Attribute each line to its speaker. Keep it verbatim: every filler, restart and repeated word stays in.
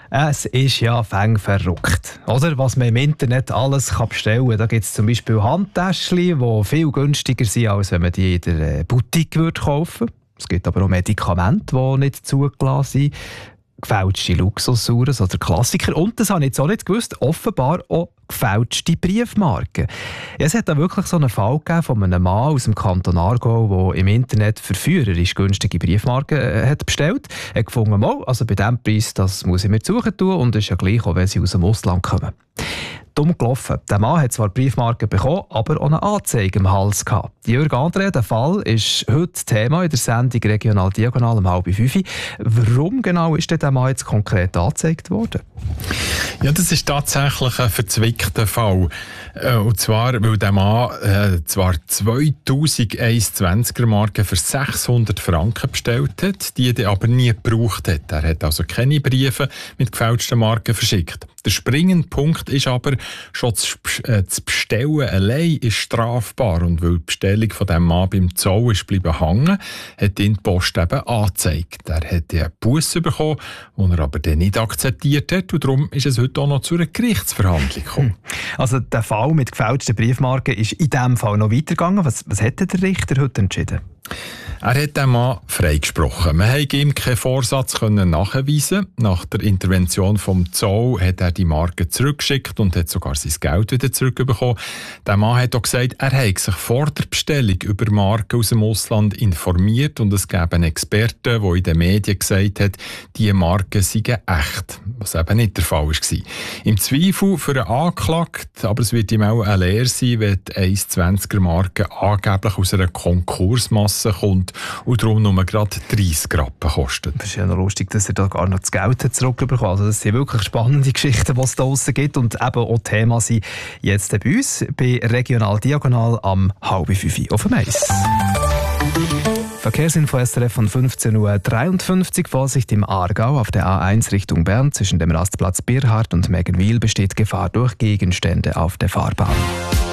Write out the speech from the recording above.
Speaker 1: Es ist ja fäng verrückt. Oder? Was man im Internet alles kann bestellen kann. Da gibt es zum Beispiel Handtäschchen, die viel günstiger sind, als wenn man die in der Boutique würde kaufen würde. Es gibt aber auch Medikamente, die nicht zugelassen sind. Gefälschte Luxusuhren oder Klassiker. Und das habe ich jetzt auch nicht gewusst, offenbar auch gefälschte Briefmarken. Ja, es hat da wirklich so einen Fall gegeben von einem Mann aus dem Kanton Aargau, der im Internet verführerisch günstige Briefmarken äh, hat bestellt. Er hat gefunden, mal, also bei diesem Preis, das muss ich mir suchen tun und ist ja gleich, auch wenn sie aus dem Ausland kommen. Dumm gelaufen. Der Mann hat zwar Briefmarken bekommen, aber auch eine Anzeige im Hals gehabt. Jörg André, der Fall ist heute Thema in der Sendung «Regional Diagonal» um halb fünf. Warum genau ist denn der Mann jetzt konkret angezeigt worden?
Speaker 2: Ja, das ist tatsächlich ein verzwickter Fall. Und zwar, weil der Mann äh, zwar zweitausendzwanziger Marken für sechshundert Franken bestellt hat, die er aber nie gebraucht hat. Er hat also keine Briefe mit gefälschten Marken verschickt. Der springende Punkt ist aber, schon das Bestellen allein ist strafbar. Und weil die Bestellung von diesem Mann beim Zoll ist bleiben hängen, hat ihn die Post eben angezeigt. Er hat einen Buss bekommen, den er aber dann nicht akzeptiert hat. Und darum ist es heute auch noch zu einer Gerichtsverhandlung gekommen.
Speaker 1: Also der Fall mit gefälschten Briefmarken ist in diesem Fall noch weitergegangen. Was, was hat der Richter heute entschieden?
Speaker 2: Er hat den Mann freigesprochen. Man konnte ihm keinen Vorsatz nachweisen. Nach der Intervention vom Zoll hat er die Marke zurückgeschickt und hat sogar sein Geld wieder zurückbekommen. Der Mann hat auch gesagt, er habe sich vor der Bestellung über Marken aus dem Ausland informiert und es gäbe einen Experten, der in den Medien gesagt hat, diese Marken seien echt, was eben nicht der Fall war. Im Zweifel für einen Anklagten, aber es wird ihm auch eine Lehre sein, wenn die eins zwanziger Marke angeblich aus einer Konkursmasse kommt und darum nur gerade dreissig Rappen kostet.
Speaker 1: Das ist ja noch lustig, dass er da gar noch das Geld zurückbekommen hat. Also das sind wirklich spannende Geschichten, die es da draussen gibt und eben auch Thema sind jetzt bei uns bei Regional Diagonal am halb fünf auf dem Eis. Verkehrsinfo S R F von fünfzehn Uhr dreiundfünfzig. Vorsicht im Aargau auf der A eins Richtung Bern zwischen dem Rastplatz Birhard und Meggenwil besteht Gefahr durch Gegenstände auf der Fahrbahn.